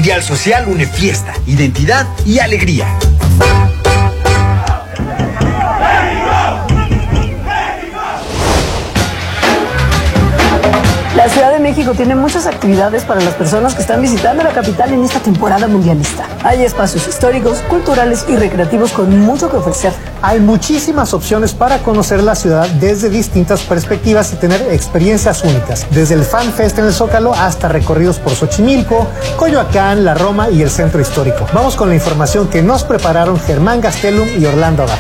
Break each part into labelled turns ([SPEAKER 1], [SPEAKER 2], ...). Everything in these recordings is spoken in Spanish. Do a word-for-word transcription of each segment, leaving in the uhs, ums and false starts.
[SPEAKER 1] Mundial Social une fiesta, identidad y alegría.
[SPEAKER 2] La Ciudad de México tiene muchas actividades para las personas que están visitando la capital en esta temporada mundialista. Hay espacios históricos, culturales y recreativos con mucho que ofrecer.
[SPEAKER 3] Hay muchísimas opciones para conocer la ciudad desde distintas perspectivas y tener experiencias únicas. Desde el Fan Fest en el Zócalo hasta recorridos por Xochimilco, Coyoacán, la Roma y el Centro Histórico. Vamos con la información que nos prepararon Germán Gastelum y Orlando Abad.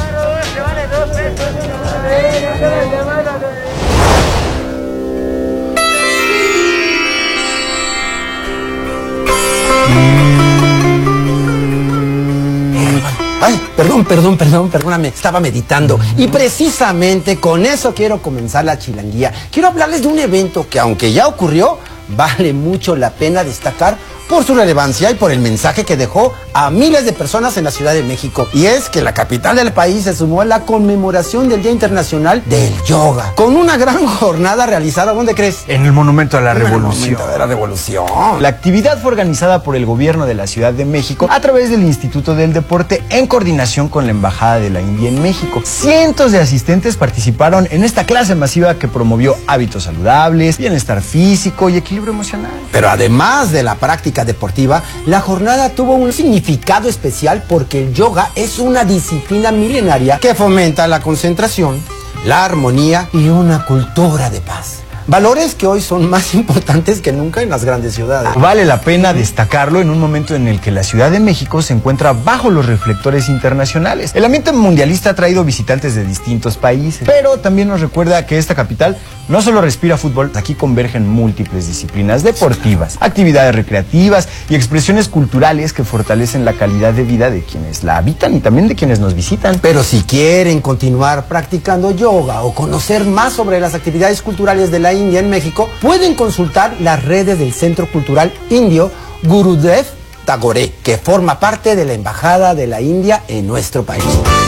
[SPEAKER 4] Ay, perdón, perdón, perdón, perdóname, estaba meditando. Y precisamente con eso quiero comenzar la chilanguía. Quiero hablarles de un evento que, aunque ya ocurrió, vale mucho la pena destacar por su relevancia y por el mensaje que dejó a miles de personas en la Ciudad de México. Y es que la capital del país se sumó a la conmemoración del Día Internacional del Yoga, con una gran jornada realizada, ¿dónde crees?
[SPEAKER 5] En el Monumento a la
[SPEAKER 4] En
[SPEAKER 5] Revolución.
[SPEAKER 4] el Monumento de la Revolución.
[SPEAKER 5] La actividad fue organizada por el gobierno de la Ciudad de México a través del Instituto del Deporte en coordinación con la Embajada de la India en México. Cientos de asistentes participaron en esta clase masiva que promovió hábitos saludables, bienestar físico y equilibrio emocional.
[SPEAKER 4] Pero además de la práctica deportiva, la jornada tuvo un significado especial porque el yoga es una disciplina milenaria que fomenta la concentración, la armonía y una cultura de paz. Valores que hoy son más importantes que nunca en las grandes ciudades.
[SPEAKER 5] Vale la pena destacarlo en un momento en el que la Ciudad de México se encuentra bajo los reflectores internacionales. El ambiente mundialista ha traído visitantes de distintos países, pero también nos recuerda que esta capital no solo respira fútbol, aquí convergen múltiples disciplinas deportivas, actividades recreativas y expresiones culturales que fortalecen la calidad de vida de quienes la habitan y también de quienes nos visitan.
[SPEAKER 4] Pero si quieren continuar practicando yoga o conocer más sobre las actividades culturales de la India en México, pueden consultar las redes del Centro Cultural Indio Gurudev Tagore, que forma parte de la Embajada de la India en nuestro país.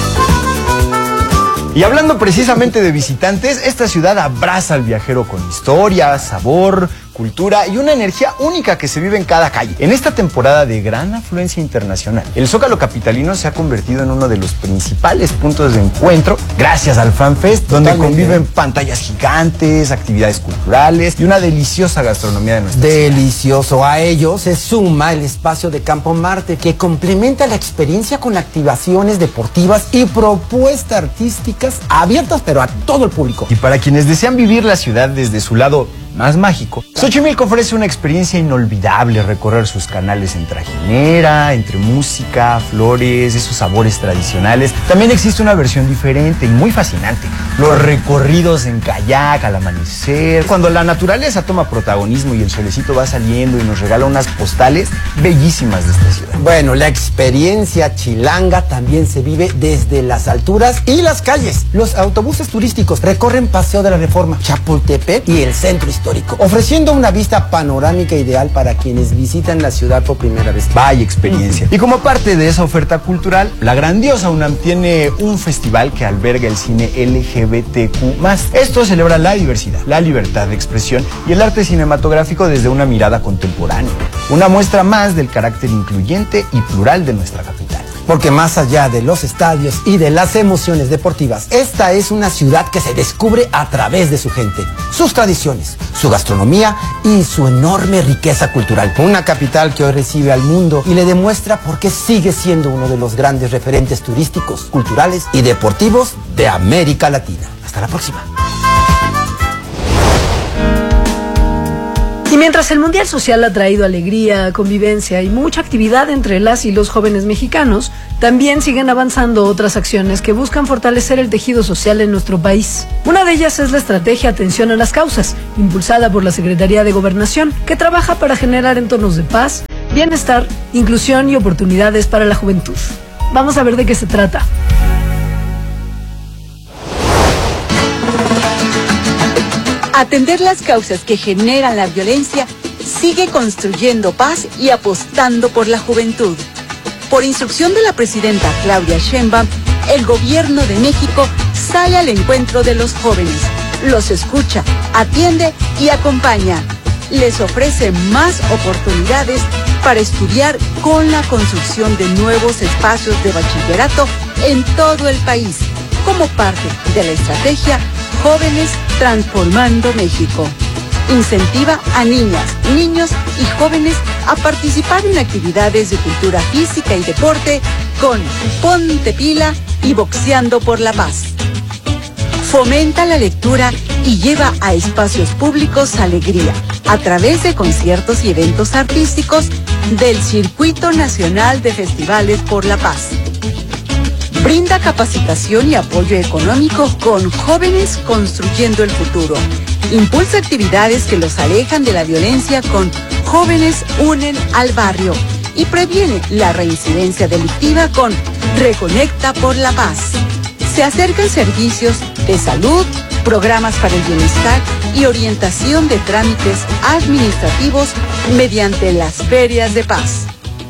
[SPEAKER 5] Y hablando precisamente de visitantes, esta ciudad abraza al viajero con historia, sabor, cultura y una energía única que se vive en cada calle. En esta temporada de gran afluencia internacional, el Zócalo capitalino se ha convertido en uno de los principales puntos de encuentro gracias al Fan Fest, donde
[SPEAKER 4] Totalmente.
[SPEAKER 5] conviven pantallas gigantes, actividades culturales y una deliciosa gastronomía de nuestra ciudad.
[SPEAKER 4] Delicioso. A ello se suma el espacio de Campo Marte, que complementa la experiencia con activaciones deportivas y propuestas artísticas abiertas, pero a todo el público.
[SPEAKER 5] Y para quienes desean vivir la ciudad desde su lado más mágico, Xochimilco ofrece una experiencia inolvidable: recorrer sus canales en trajinera, entre música, flores, esos sabores tradicionales. También existe una versión diferente y muy fascinante: los recorridos en kayak al amanecer, cuando la naturaleza toma protagonismo y el solecito va saliendo y nos regala unas postales bellísimas de esta ciudad.
[SPEAKER 4] Bueno, la experiencia chilanga también se vive desde las alturas y las calles. Los autobuses turísticos recorren Paseo de la Reforma, Chapultepec y el Centro Histórico, ofreciendo una vista panorámica ideal para quienes visitan la ciudad por primera vez.
[SPEAKER 5] Vaya experiencia. Y como parte de esa oferta cultural, la grandiosa UNAM tiene un festival que alberga el cine L G B T Q más. Esto celebra la diversidad, la libertad de expresión y el arte cinematográfico desde una mirada contemporánea. Una muestra más del carácter incluyente y plural de nuestra capital.
[SPEAKER 4] Porque más allá de los estadios y de las emociones deportivas, esta es una ciudad que se descubre a través de su gente, sus tradiciones, su gastronomía y su enorme riqueza cultural. Una capital que hoy recibe al mundo y le demuestra por qué sigue siendo uno de los grandes referentes turísticos, culturales y deportivos de América Latina. Hasta la próxima.
[SPEAKER 2] Y mientras el Mundial Social ha traído alegría, convivencia y mucha actividad entre las y los jóvenes mexicanos, también siguen avanzando otras acciones que buscan fortalecer el tejido social en nuestro país. Una de ellas es la estrategia Atención a las Causas, impulsada por la Secretaría de Gobernación, que trabaja para generar entornos de paz, bienestar, inclusión y oportunidades para la juventud. Vamos a ver de qué se trata.
[SPEAKER 6] Atender las causas que generan la violencia sigue construyendo paz y apostando por la juventud. Por instrucción de la presidenta Claudia Sheinbaum, el gobierno de México sale al encuentro de los jóvenes, los escucha, atiende y acompaña. les ofrece más oportunidades para estudiar con la construcción de nuevos espacios de bachillerato en todo el país, como parte de la estrategia Jóvenes Transformando México. Incentiva a niñas, niños y jóvenes a participar en actividades de cultura física y deporte con Ponte Pila y Boxeando por la Paz. Fomenta la lectura y lleva a espacios públicos alegría a través de conciertos y eventos artísticos del Circuito Nacional de Festivales por la Paz. Brinda capacitación y apoyo económico con Jóvenes Construyendo el Futuro. Impulsa actividades que los alejan de la violencia con Jóvenes Unen al Barrio y previene la reincidencia delictiva con Reconecta por la Paz. Se acercan servicios de salud, programas para el bienestar y orientación de trámites administrativos mediante las ferias de paz.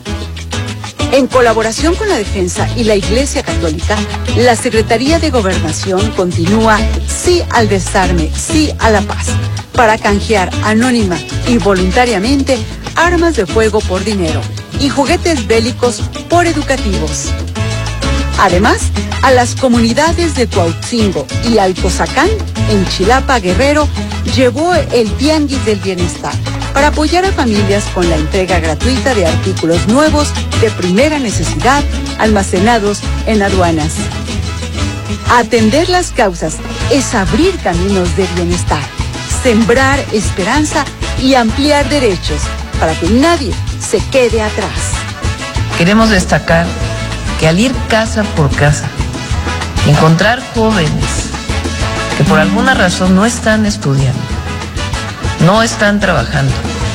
[SPEAKER 6] En colaboración con la Defensa y la Iglesia Católica, la Secretaría de Gobernación continúa Sí al Desarme, Sí a la Paz, para canjear anónima y voluntariamente armas de fuego por dinero y juguetes bélicos por educativos. Además, a las comunidades de Cuautzingo y Alcozacán, en Chilapa, Guerrero, llevó el Tianguis del Bienestar para apoyar a familias con la entrega gratuita de artículos nuevos de primera necesidad almacenados en aduanas. Atender las causas es abrir caminos de bienestar, sembrar esperanza y ampliar derechos para que nadie se quede atrás.
[SPEAKER 7] Queremos destacar que al ir casa por casa, encontrar jóvenes que por alguna razón no están estudiando, no están trabajando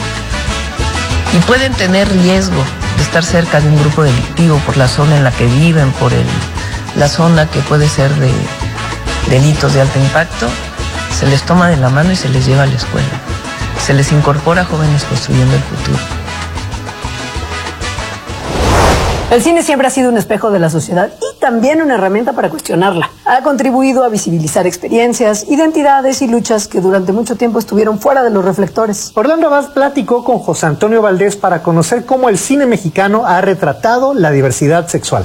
[SPEAKER 7] y pueden tener riesgo de estar cerca de un grupo delictivo por la zona en la que viven, por el, la zona que puede ser de delitos de alto impacto, se les toma de la mano y se les lleva a la escuela. Se les incorpora a Jóvenes Construyendo el Futuro.
[SPEAKER 2] El cine siempre ha sido un espejo de la sociedad y también una herramienta para cuestionarla. Ha contribuido a visibilizar experiencias, identidades y luchas que durante mucho tiempo estuvieron fuera de los reflectores.
[SPEAKER 3] Orlando Abad platicó con José Antonio Valdés para conocer cómo el cine mexicano ha retratado la diversidad sexual.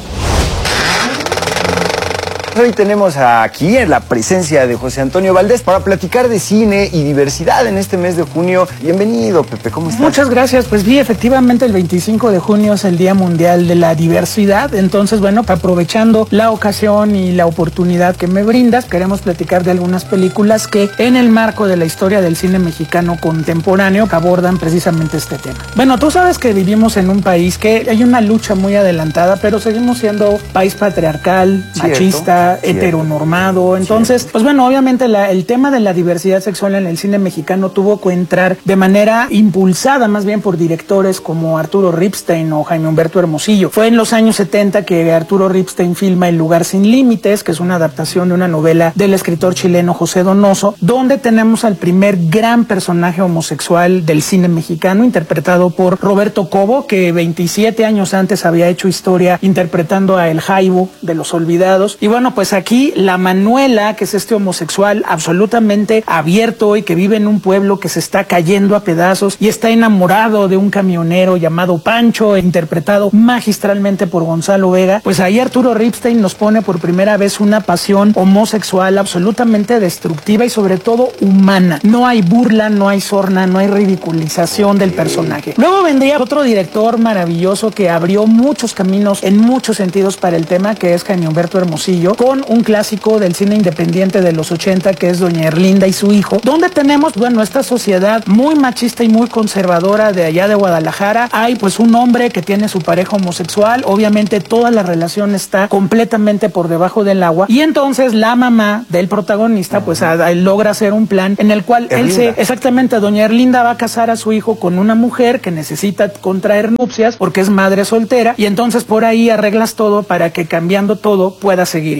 [SPEAKER 5] Hoy tenemos aquí en la presencia de José Antonio Valdés para platicar de cine y diversidad en este mes de junio. Bienvenido, Pepe, ¿cómo estás?
[SPEAKER 8] Muchas gracias. Pues sí, efectivamente el veinticinco de junio es el Día Mundial de la Diversidad. Entonces, bueno, aprovechando la ocasión y la oportunidad que me brindas, queremos platicar de algunas películas que en el marco de la historia del cine mexicano contemporáneo abordan precisamente este tema. Bueno, tú sabes que vivimos en un país que hay una lucha muy adelantada, pero seguimos siendo país patriarcal,
[SPEAKER 5] Cierto.
[SPEAKER 8] machista, heteronormado. Entonces, pues bueno, obviamente la, el tema de la diversidad sexual en el cine mexicano tuvo que entrar de manera impulsada más bien por directores como Arturo Ripstein o Jaime Humberto Hermosillo. Fue en los años setenta que Arturo Ripstein filma El Lugar Sin Límites, que es una adaptación de una novela del escritor chileno José Donoso, donde tenemos al primer gran personaje homosexual del cine mexicano, interpretado por Roberto Cobo, que veintisiete años antes había hecho historia interpretando a El Jaibo de Los Olvidados. Y bueno, pues aquí la Manuela, que es este homosexual absolutamente abierto y que vive en un pueblo que se está cayendo a pedazos y está enamorado de un camionero llamado Pancho, interpretado magistralmente por Gonzalo Vega, pues ahí Arturo Ripstein nos pone por primera vez una pasión homosexual absolutamente destructiva y sobre todo humana. No hay burla, no hay sorna, no hay ridiculización del personaje. Luego vendría otro director maravilloso que abrió muchos caminos en muchos sentidos para el tema, que es Jaime Humberto Hermosillo, con un clásico del cine independiente de los ochenta, que es Doña Erlinda y su hijo, donde tenemos, bueno, esta sociedad muy machista y muy conservadora de allá de Guadalajara. Hay pues un hombre que tiene su pareja homosexual, obviamente toda la relación está completamente por debajo del agua, y entonces la mamá del protagonista pues a, a, logra hacer un plan en el cual Erlinda. él se, exactamente, Doña Erlinda va a casar a su hijo con una mujer que necesita contraer nupcias porque es madre soltera, y entonces por ahí arreglas todo para que cambiando todo pueda seguir igual.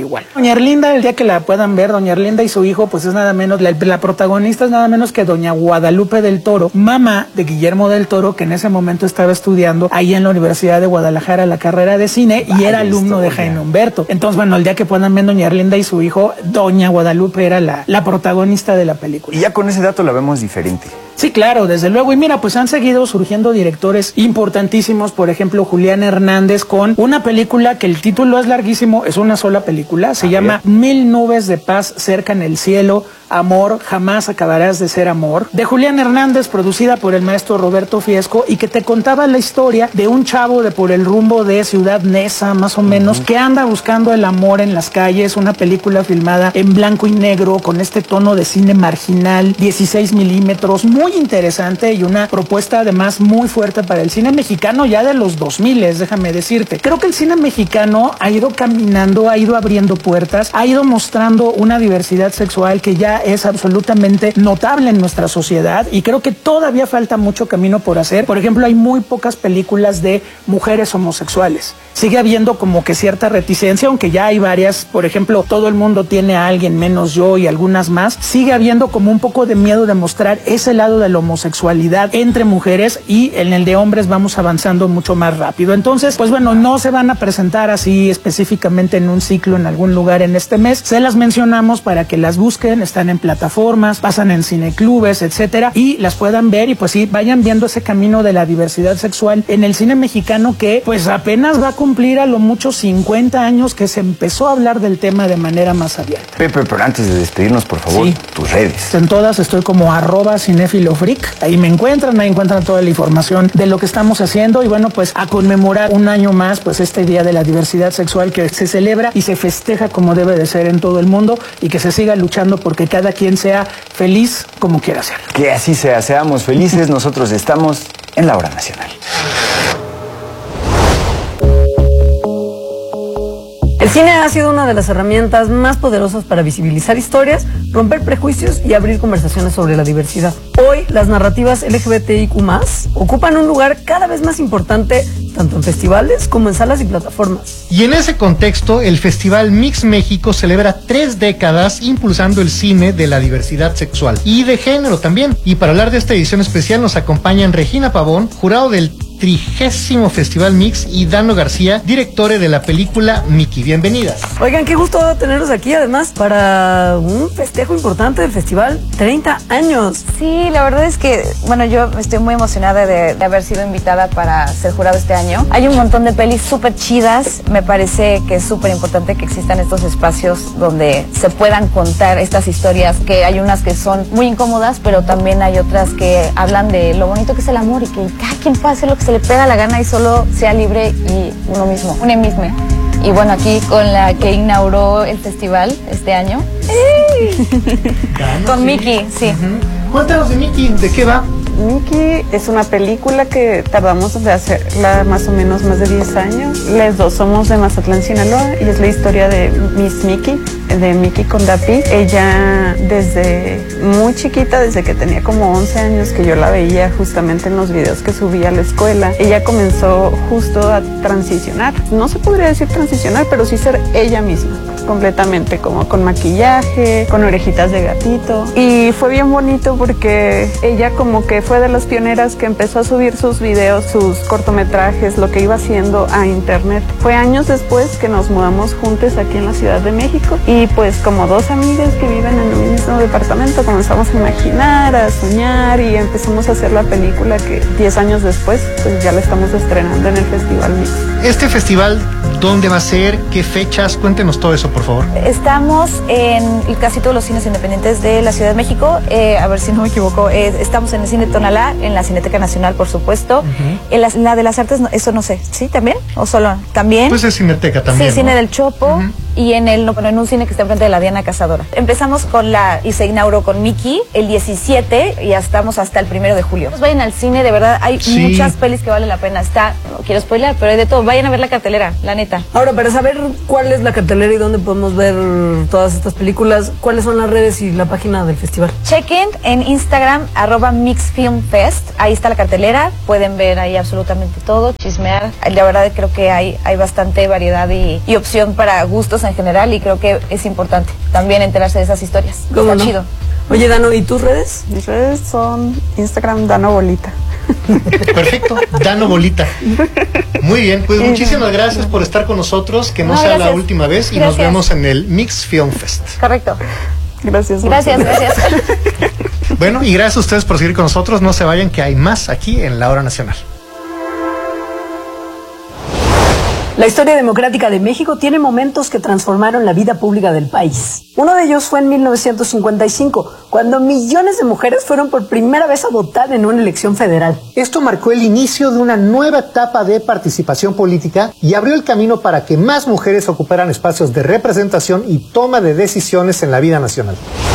[SPEAKER 8] igual. Doña Erlinda, el día que la puedan ver, doña Erlinda y su hijo, pues es nada menos, la, la protagonista es nada menos que doña Guadalupe del Toro, mamá de Guillermo del Toro, que en ese momento estaba estudiando ahí en la Universidad de Guadalajara la carrera de cine y era alumno de Jaime Humberto. Entonces, bueno, el día que puedan ver doña Erlinda y su hijo, doña Guadalupe era la, la protagonista de la película.
[SPEAKER 5] Y ya con ese dato la vemos diferente.
[SPEAKER 8] Sí, claro, desde luego. Y mira, pues han seguido surgiendo directores importantísimos, por ejemplo, Julián Hernández con una película que el título es larguísimo, es una sola película, se llama Mil nubes de paz cerca en el cielo, amor, jamás acabarás de ser amor, de Julián Hernández, producida por el maestro Roberto Fiesco y que te contaba la historia de un chavo de por el rumbo de Ciudad Neza, más o menos, uh-huh. que anda buscando el amor en las calles, una película filmada en blanco y negro con este tono de cine marginal, dieciséis milímetros, muy interesante y una propuesta además muy fuerte para el cine mexicano ya de los dos mil, déjame decirte. Creo que el cine mexicano ha ido caminando, ha ido abriendo puertas, ha ido mostrando una diversidad sexual que ya es absolutamente notable en nuestra sociedad y creo que todavía falta mucho camino por hacer. Por ejemplo, hay muy pocas películas de mujeres homosexuales. Sigue habiendo como que cierta reticencia, aunque ya hay varias. Por ejemplo, Todo el mundo tiene a alguien menos yo y algunas más. Sigue habiendo como un poco de miedo de mostrar ese lado de la homosexualidad entre mujeres y en el de hombres vamos avanzando mucho más rápido. Entonces, pues bueno, no se van a presentar así específicamente en un ciclo en algún lugar en este mes. Se las mencionamos para que las busquen, están en plataformas, pasan en cineclubes, etcétera, y las puedan ver y pues sí, vayan viendo ese camino de la diversidad sexual en el cine mexicano que pues apenas va a cumplir a lo mucho cincuenta años que se empezó a hablar del tema de manera más abierta.
[SPEAKER 5] Pepe, pero antes de despedirnos, por favor, sí. tus redes.
[SPEAKER 8] En todas estoy como arroba cinéfilofreak, ahí me encuentran, ahí encuentran toda la información de lo que estamos haciendo y bueno, pues a conmemorar un año más pues este Día de la Diversidad Sexual que se celebra y se festeja como debe de ser en todo el mundo y que se siga luchando porque cada quien sea feliz como quiera ser.
[SPEAKER 5] Que así sea, seamos felices, nosotros estamos en la Hora Nacional.
[SPEAKER 2] El cine ha sido una de las herramientas más poderosas para visibilizar historias, romper prejuicios y abrir conversaciones sobre la diversidad. Hoy, las narrativas L G B T I Q más, ocupan un lugar cada vez más importante, tanto en festivales como en salas y plataformas.
[SPEAKER 9] Y en ese contexto, el Festival Mix México celebra tres décadas impulsando el cine de la diversidad sexual y de género también. Y para hablar de esta edición especial nos acompañan Regina Pavón, jurado del trigésimo Festival Mix, y Dano García, director de la película Mickey. Bienvenidas.
[SPEAKER 2] Oigan, qué gusto tenerlos aquí, además, para un festejo importante del festival, treinta años.
[SPEAKER 10] Sí, la verdad es que, bueno, yo estoy muy emocionada de, de haber sido invitada para ser jurado este año. Hay un montón de pelis súper chidas, me parece que es súper importante que existan estos espacios donde se puedan contar estas historias, que hay unas que son muy incómodas, pero también hay otras que hablan de lo bonito que es el amor y que cada quien puede hacer lo que se le pega la gana y solo sea libre y uno mismo, uno mismo. Y bueno, aquí con la que inauguró el festival este año. Con Mickey, sí.
[SPEAKER 9] Uh-huh. Cuéntanos de Mickey, ¿de qué va?
[SPEAKER 11] Mickey es una película que tardamos de hacerla más o menos más de diez años. Las dos somos de Mazatlán, Sinaloa, y es la historia de Miss Mickey, de Mickey Condapi. Ella desde muy chiquita, desde que tenía como once años, que yo la veía justamente en los videos que subía a la escuela, ella comenzó justo a transicionar. No se podría decir transicionar, pero sí ser ella misma, completamente, como con maquillaje, con orejitas de gatito. Y fue bien bonito porque ella como que fue de las pioneras que empezó a subir sus videos, sus cortometrajes, lo que iba haciendo a internet. Fue años después que nos mudamos juntos aquí en la Ciudad de México y pues como dos amigas que viven en el mismo departamento comenzamos a imaginar, a soñar y empezamos a hacer la película que diez años después pues ya la estamos estrenando en el Festival Mix.
[SPEAKER 9] Este festival, ¿dónde va a ser? ¿Qué fechas? Cuéntenos todo eso, por favor.
[SPEAKER 10] Estamos en casi todos los cines independientes de la Ciudad de México. Eh, a ver si no me equivoco. Eh, estamos en el Cine Tonalá, en la Cineteca Nacional, por supuesto. Uh-huh. En la, la de las Artes, no, eso no sé. ¿Sí? ¿También? ¿O solo? ¿También?
[SPEAKER 9] Pues es Cineteca también.
[SPEAKER 10] Sí, ¿no? Cine del Chopo. Uh-huh. Y en el bueno, en un cine que está enfrente de la Diana Cazadora. Empezamos con la, y se inauguró con Mickey el diecisiete y ya estamos hasta el primero de julio. Pues vayan al cine, de verdad, hay sí. muchas pelis que valen la pena. Está, no quiero spoiler, pero hay de todo. Vayan a ver la cartelera, la neta.
[SPEAKER 2] Ahora, para saber cuál es la cartelera y dónde podemos ver todas estas películas, ¿cuáles son las redes y la página del festival?
[SPEAKER 10] Chequen en Instagram, arroba MixFilmFest. Ahí está la cartelera, pueden ver ahí absolutamente todo, chismear. La verdad creo que hay, hay bastante variedad y, y opción para gustos en general, y creo que es importante también enterarse de esas historias.
[SPEAKER 2] ¿Cómo
[SPEAKER 10] Está
[SPEAKER 2] no?
[SPEAKER 10] chido.
[SPEAKER 2] Oye, Dano, ¿y tus redes?
[SPEAKER 11] Mis redes son Instagram Dano Bolita.
[SPEAKER 9] Perfecto, Dano Bolita. Muy bien, pues muchísimas gracias por estar con nosotros, que no,
[SPEAKER 10] No,
[SPEAKER 9] sea
[SPEAKER 10] gracias.
[SPEAKER 9] la última vez, y
[SPEAKER 10] Gracias.
[SPEAKER 9] nos vemos en el Mix Film Fest.
[SPEAKER 10] Correcto.
[SPEAKER 11] Gracias.
[SPEAKER 10] Gracias, gracias.
[SPEAKER 9] Bueno, y gracias a ustedes por seguir con nosotros. No se vayan, que hay más aquí en La Hora Nacional.
[SPEAKER 2] La historia democrática de México tiene momentos que transformaron la vida pública del país. Uno de ellos fue en mil novecientos cincuenta y cinco, cuando millones de mujeres fueron por primera vez a votar en una elección federal.
[SPEAKER 3] Esto marcó el inicio de una nueva etapa de participación política y abrió el camino para que más mujeres ocuparan espacios de representación y toma de decisiones en la vida nacional.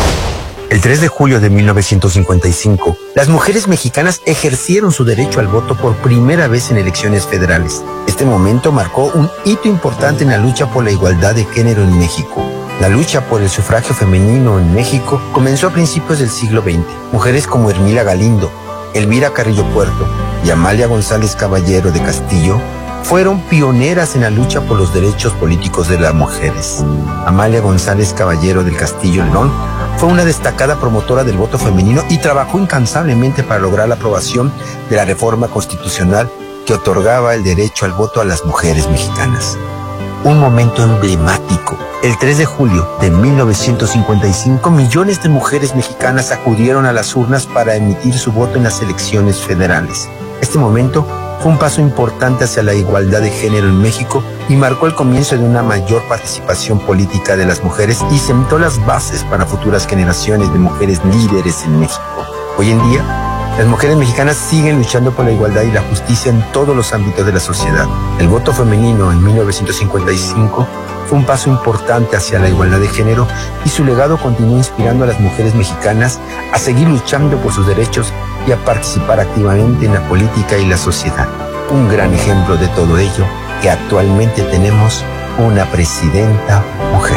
[SPEAKER 4] El tres de julio de mil novecientos cincuenta y cinco, las mujeres mexicanas ejercieron su derecho al voto por primera vez en elecciones federales. Este momento marcó un hito importante en la lucha por la igualdad de género en México. La lucha por el sufragio femenino en México comenzó a principios del siglo veinte. Mujeres como Hermila Galindo, Elvira Carrillo Puerto y Amalia González Caballero de Castillo fueron pioneras en la lucha por los derechos políticos de las mujeres. Amalia González Caballero del Castillo León fue una destacada promotora del voto femenino y trabajó incansablemente para lograr la aprobación de la reforma constitucional que otorgaba el derecho al voto a las mujeres mexicanas. Un momento emblemático. El tres de julio de mil novecientos cincuenta y cinco, millones de mujeres mexicanas acudieron a las urnas para emitir su voto en las elecciones federales. Este momento fue un paso importante hacia la igualdad de género en México y marcó el comienzo de una mayor participación política de las mujeres y sentó las bases para futuras generaciones de mujeres líderes en México. Hoy en día, las mujeres mexicanas siguen luchando por la igualdad y la justicia en todos los ámbitos de la sociedad. El voto femenino en mil novecientos cincuenta y cinco fue un paso importante hacia la igualdad de género y su legado continúa inspirando a las mujeres mexicanas a seguir luchando por sus derechos y a participar activamente en la política y la sociedad. Un gran ejemplo de todo ello, que actualmente tenemos una presidenta mujer.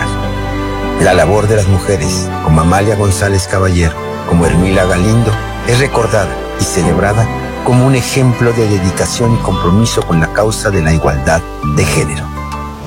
[SPEAKER 4] La labor de las mujeres, como Amalia González Caballero, como Hermila Galindo, es recordada y celebrada como un ejemplo de dedicación y compromiso con la causa de la igualdad de género.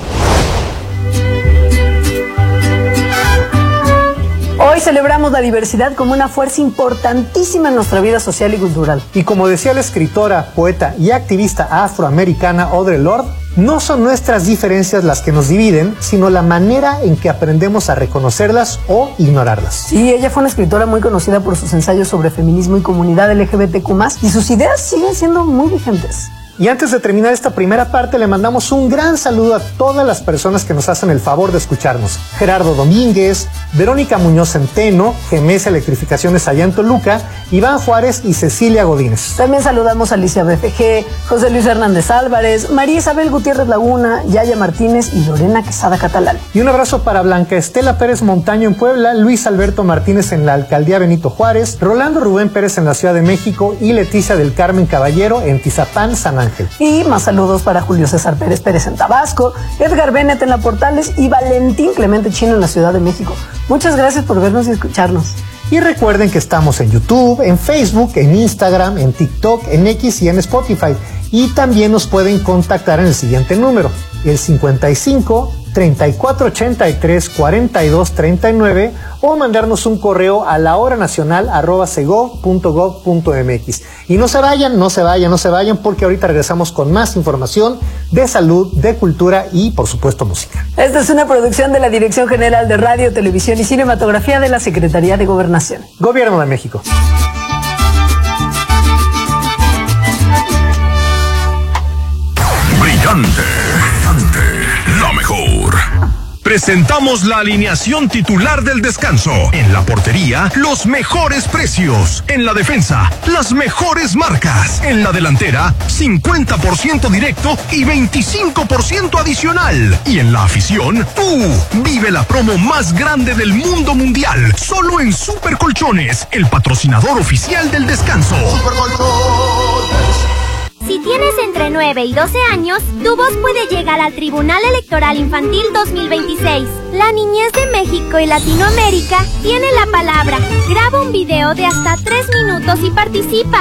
[SPEAKER 2] Hoy celebramos la diversidad como una fuerza importantísima en nuestra vida social y cultural.
[SPEAKER 3] Y como decía la escritora, poeta y activista afroamericana Audre Lorde, no son nuestras diferencias las que nos dividen, sino la manera en que aprendemos a reconocerlas o ignorarlas.
[SPEAKER 2] Sí, ella fue una escritora muy conocida por sus ensayos sobre feminismo y comunidad L G B T Q más, y sus ideas siguen siendo muy vigentes.
[SPEAKER 3] Y antes de terminar esta primera parte, le mandamos un gran saludo a todas las personas que nos hacen el favor de escucharnos. Gerardo Domínguez, Verónica Muñoz Centeno, G M S Electrificaciones allá en Toluca, Iván Juárez y Cecilia Godínez.
[SPEAKER 2] También saludamos a Alicia B F G, José Luis Hernández Álvarez, María Isabel Gutiérrez Laguna, Yaya Martínez y Lorena Quesada Catalán.
[SPEAKER 3] Y un abrazo para Blanca Estela Pérez Montaño en Puebla, Luis Alberto Martínez en la Alcaldía Benito Juárez, Rolando Rubén Pérez en la Ciudad de México y Leticia del Carmen Caballero en Tizapán, San Ángel.
[SPEAKER 2] Y más saludos para Julio César Pérez Pérez en Tabasco, Edgar Bennett en La Portales y Valentín Clemente Chino en la Ciudad de México. Muchas gracias por vernos y escucharnos.
[SPEAKER 3] Y recuerden que estamos en YouTube, en Facebook, en Instagram, en TikTok, en X y en Spotify. Y también nos pueden contactar en el siguiente número, el cincuenta y cinco, treinta y cuatro ochenta y tres, cuarenta y dos treinta y nueve, o mandarnos un correo a lahoranacional arroba sego punto gob punto mx. Y no se vayan, no se vayan, no se vayan, porque ahorita regresamos con más información de salud, de cultura y, por supuesto, música.
[SPEAKER 2] Esta es una producción de la Dirección General de Radio, Televisión y Cinematografía de la Secretaría de Gobernación.
[SPEAKER 3] Gobierno de México.
[SPEAKER 12] Brillante, brillante, la mejor. Presentamos la alineación titular del descanso. En la portería, los mejores precios. En la defensa, las mejores marcas. En la delantera, cincuenta por ciento directo y veinticinco por ciento adicional. Y en la afición, tú vive la promo más grande del mundo mundial. Solo en Super Colchones, el patrocinador oficial del descanso. Super Colchones.
[SPEAKER 13] Si tienes entre nueve y doce años, tu voz puede llegar al Tribunal Electoral Infantil dos mil veintiséis. La niñez de México y Latinoamérica tiene la palabra. Graba un video de hasta tres minutos y participa.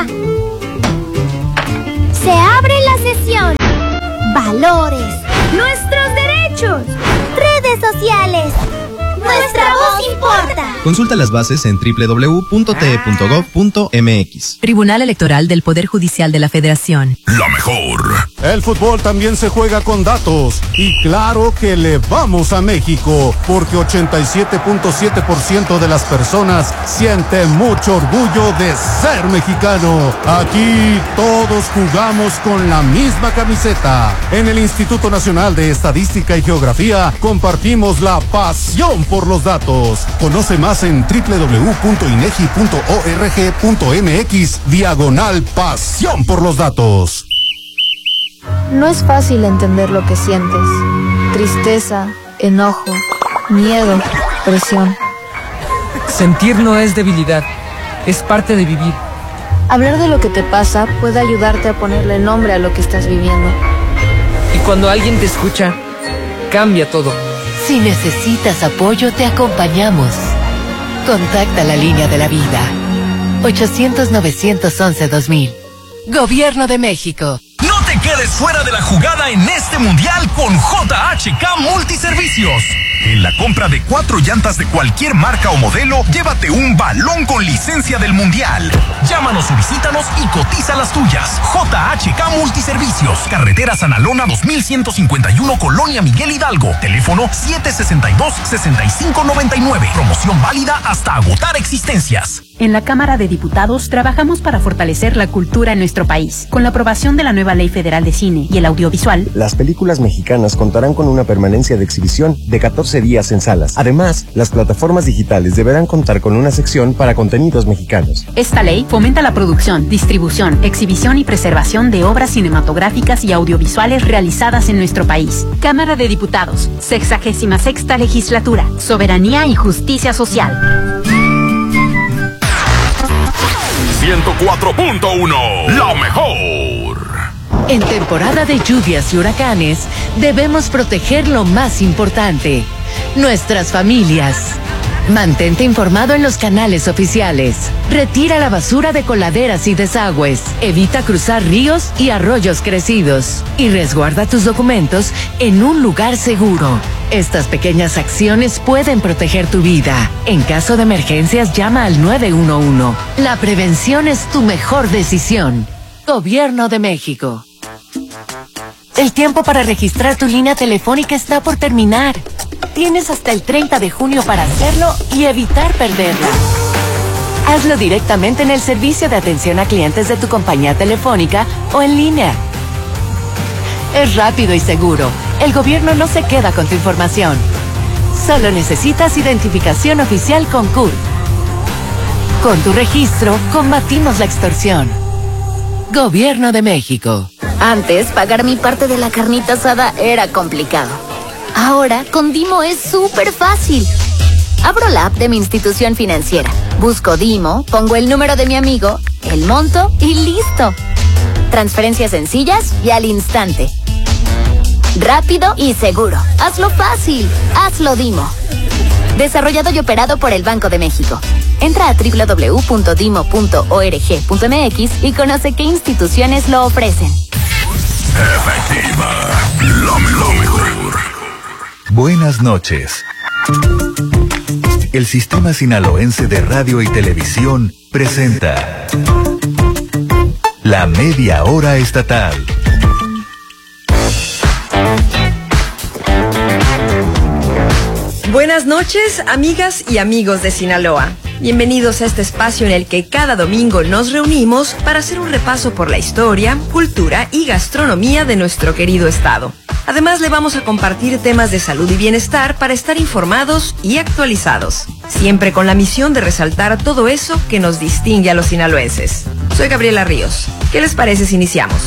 [SPEAKER 13] Se abre la sesión. Valores. Nuestros derechos. Redes redes sociales. ¡Nuestra voz importa!
[SPEAKER 14] Consulta las bases en doble u doble u doble u punto t e punto gov punto m x.
[SPEAKER 15] Tribunal Electoral del Poder Judicial de la Federación.
[SPEAKER 12] La mejor.
[SPEAKER 16] El fútbol también se juega con datos. Y claro que le vamos a México, porque ochenta y siete punto siete por ciento de las personas sienten mucho orgullo de ser mexicano. Aquí todos jugamos con la misma camiseta. En el Instituto Nacional de Estadística y Geografía compartimos la pasión por los datos. Conoce más en doble u doble u doble u punto inegi punto org punto m x diagonal pasión por los datos.
[SPEAKER 10] No es fácil entender lo que sientes. Tristeza, enojo, miedo, presión.
[SPEAKER 17] Sentir no es debilidad, es parte de vivir.
[SPEAKER 10] Hablar de lo que te pasa puede ayudarte a ponerle nombre a lo que estás viviendo.
[SPEAKER 17] Y cuando alguien te escucha, cambia todo.
[SPEAKER 18] Si necesitas apoyo, te acompañamos. Contacta la línea de la vida. ochocientos, novecientos once, dos mil. Gobierno de México.
[SPEAKER 12] No te quedes fuera de la jugada en este mundial con J H K Multiservicios. En la compra de cuatro llantas de cualquier marca o modelo, llévate un balón con licencia del mundial. Llámanos o visítanos y cotiza las tuyas. J H K Multiservicios. Carretera San Alona dos mil ciento cincuenta y uno, Colonia Miguel Hidalgo. Teléfono siete sesenta y dos, sesenta y cinco noventa y nueve. Promoción válida hasta agotar existencias.
[SPEAKER 19] En la Cámara de Diputados trabajamos para fortalecer la cultura en nuestro país. Con la aprobación de la nueva Ley Federal de Cine y el Audiovisual,
[SPEAKER 20] las películas mexicanas contarán con una permanencia de exhibición de catorce días en salas. Además, las plataformas digitales deberán contar con una sección para contenidos mexicanos.
[SPEAKER 19] Esta ley fomenta la producción, distribución, exhibición y preservación de obras cinematográficas y audiovisuales realizadas en nuestro país. Cámara de Diputados, sexagésima sexta legislatura, soberanía y justicia social.
[SPEAKER 12] ciento cuatro punto uno, la mejor.
[SPEAKER 18] En temporada de lluvias y huracanes, debemos proteger lo más importante, nuestras familias. Mantente informado en los canales oficiales. Retira la basura de coladeras y desagües. Evita cruzar ríos y arroyos crecidos. Y resguarda tus documentos en un lugar seguro. Estas pequeñas acciones pueden proteger tu vida. En caso de emergencias, llama al nueve uno uno. La prevención es tu mejor decisión. Gobierno de México. El tiempo para registrar tu línea telefónica está por terminar. Tienes hasta el treinta de junio para hacerlo y evitar perderla. Hazlo directamente en el servicio de atención a clientes de tu compañía telefónica o en línea. Es rápido y seguro. El gobierno no se queda con tu información. Solo necesitas identificación oficial con C U R. Con tu registro, combatimos la extorsión. Gobierno de México.
[SPEAKER 21] Antes, pagar mi parte de la carnita asada era complicado. Ahora, con Dimo es súper fácil. Abro la app de mi institución financiera, busco Dimo, pongo el número de mi amigo, el monto y listo. Transferencias sencillas y al instante. Rápido y seguro. Hazlo fácil. Hazlo Dimo. Desarrollado y operado por el Banco de México. Entra a doble u doble u doble u punto dimo punto org punto m x y conoce qué instituciones lo ofrecen.
[SPEAKER 12] Efectiva, lo mejor.
[SPEAKER 22] Buenas noches. El Sistema Sinaloense de Radio y Televisión presenta La Media Hora Estatal.
[SPEAKER 23] Buenas noches, amigas y amigos de Sinaloa. Bienvenidos a este espacio en el que cada domingo nos reunimos para hacer un repaso por la historia, cultura y gastronomía de nuestro querido estado. Además, le vamos a compartir temas de salud y bienestar para estar informados y actualizados. Siempre con la misión de resaltar todo eso que nos distingue a los sinaloenses. Soy Gabriela Ríos. ¿Qué les parece si iniciamos?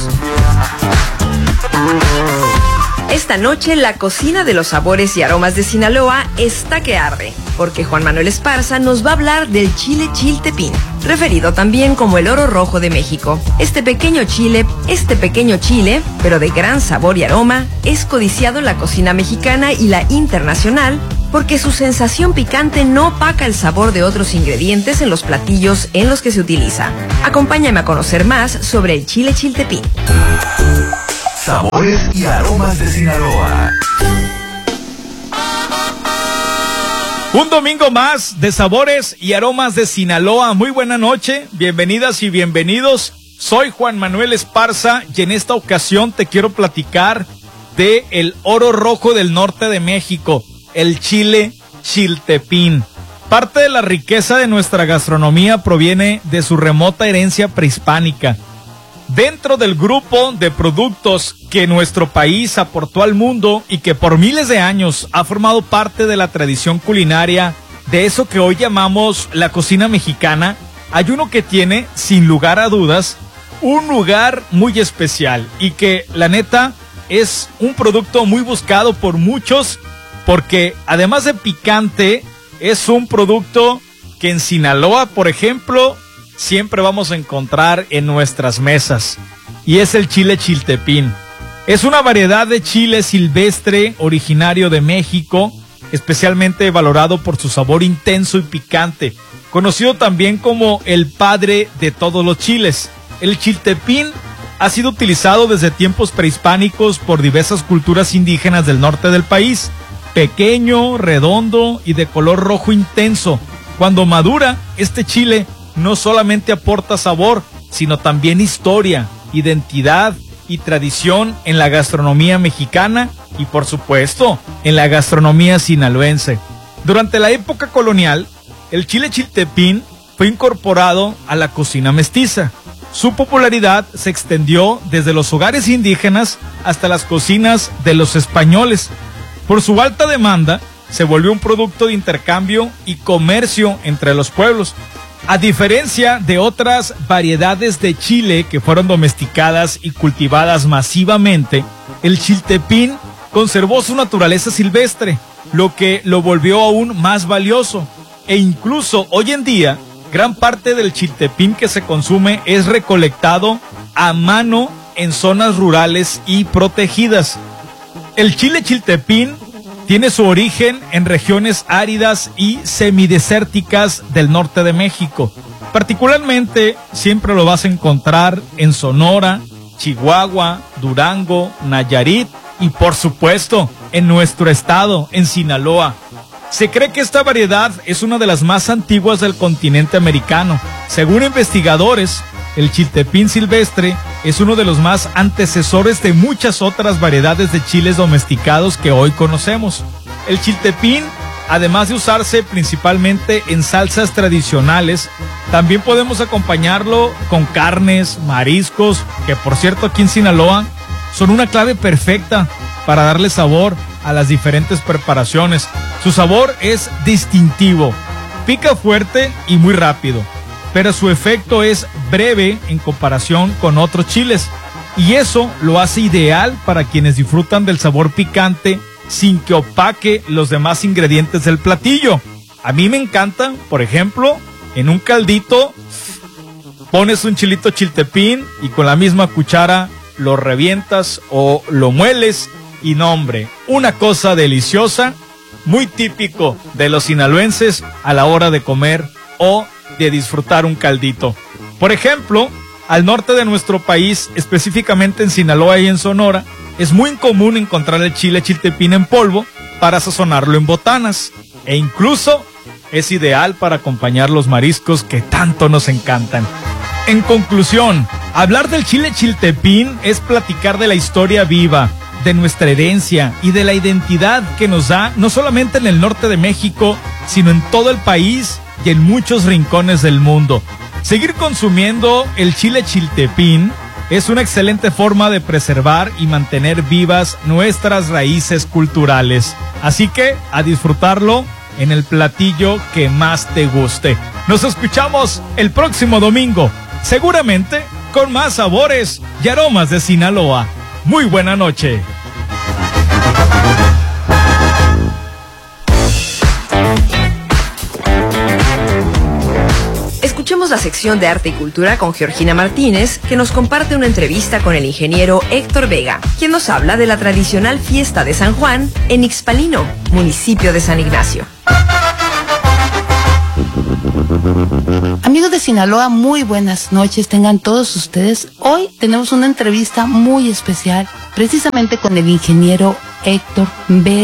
[SPEAKER 23] Esta noche la cocina de los sabores y aromas de Sinaloa está que arde, porque Juan Manuel Esparza nos va a hablar del chile chiltepín, referido también como el oro rojo de México. Este pequeño chile, este pequeño chile, pero de gran sabor y aroma, es codiciado en la cocina mexicana y la internacional, porque su sensación picante no opaca el sabor de otros ingredientes en los platillos en los que se utiliza. Acompáñame a conocer más sobre el chile chiltepín.
[SPEAKER 22] Sabores y aromas de Sinaloa.
[SPEAKER 1] Un domingo más de sabores y aromas de Sinaloa. Muy buena noche, bienvenidas y bienvenidos. Soy Juan Manuel Esparza y en esta ocasión te quiero platicar de el oro rojo del norte de México, el chile chiltepín. Parte de la riqueza de nuestra gastronomía proviene de su remota herencia prehispánica. Dentro del grupo de productos que nuestro país aportó al mundo y que por miles de años ha formado parte de la tradición culinaria de eso que hoy llamamos la cocina mexicana, hay uno que tiene, sin lugar a dudas, un lugar muy especial y que, la neta, es un producto muy buscado por muchos porque, además de picante, es un producto que en Sinaloa, por ejemplo, siempre vamos a encontrar en nuestras mesas, y es el chile chiltepín. Es una variedad de chile silvestre originario de México, especialmente valorado por su sabor intenso y picante, conocido también como el padre de todos los chiles. El chiltepín ha sido utilizado desde tiempos prehispánicos por diversas culturas indígenas del norte del país. Pequeño, redondo y de color rojo intenso. Cuando madura, este chile no solamente aporta sabor, sino también historia, identidad y tradición en la gastronomía mexicana y, por supuesto, en la gastronomía sinaloense. Durante la época colonial, el chile chiltepín fue incorporado a la cocina mestiza. Su popularidad se extendió desde los hogares indígenas hasta las cocinas de los españoles. Por su alta demanda, se volvió un producto de intercambio y comercio entre los pueblos. A diferencia de otras variedades de chile que fueron domesticadas y cultivadas masivamente, el chiltepín conservó su naturaleza silvestre, lo que lo volvió aún más valioso. E incluso hoy en día, gran parte del chiltepín que se consume es recolectado a mano en zonas rurales y protegidas. El chile chiltepín tiene su origen en regiones áridas y semidesérticas del norte de México. Particularmente, siempre lo vas a encontrar en Sonora, Chihuahua, Durango, Nayarit y, por supuesto, en nuestro estado, en Sinaloa. Se cree que esta variedad es una de las más antiguas del continente americano. Según investigadores, el chiltepín silvestre es uno de los más antecesores de muchas otras variedades de chiles domesticados que hoy conocemos. El chiltepín, además de usarse principalmente en salsas tradicionales, también podemos acompañarlo con carnes, mariscos, que por cierto aquí en Sinaloa son una clave perfecta para darle sabor a las diferentes preparaciones. Su sabor es distintivo, pica fuerte y muy rápido, pero su efecto es breve en comparación con otros chiles, y eso lo hace ideal para quienes disfrutan del sabor picante sin que opaque los demás ingredientes del platillo. A mí me encanta, por ejemplo, en un caldito pones un chilito chiltepín y con la misma cuchara lo revientas o lo mueles y no, hombre, una cosa deliciosa, muy típico de los sinaloenses a la hora de comer o de disfrutar un caldito. Por ejemplo, al norte de nuestro país, específicamente en Sinaloa y en Sonora, es muy común encontrar el chile chiltepín en polvo para sazonarlo en botanas, e incluso es ideal para acompañar los mariscos que tanto nos encantan. En conclusión, hablar del chile chiltepín es platicar de la historia viva, de nuestra herencia y de la identidad que nos da no solamente en el norte de México, sino en todo el país y en muchos rincones del mundo. Seguir consumiendo el chile chiltepín es una excelente forma de preservar y mantener vivas nuestras raíces culturales. Así que a disfrutarlo en el platillo que más te guste. Nos escuchamos el próximo domingo, seguramente con más sabores y aromas de Sinaloa. Muy buena noche.
[SPEAKER 23] Escuchemos la sección de Arte y Cultura con Georgina Martínez, que nos comparte una entrevista con el ingeniero Héctor Vega, quien nos habla de la tradicional fiesta de San Juan en Ixpalino, municipio de San Ignacio.
[SPEAKER 6] Amigos de Sinaloa, muy buenas noches tengan todos ustedes. Hoy tenemos una entrevista muy especial, precisamente con el ingeniero Héctor Vega,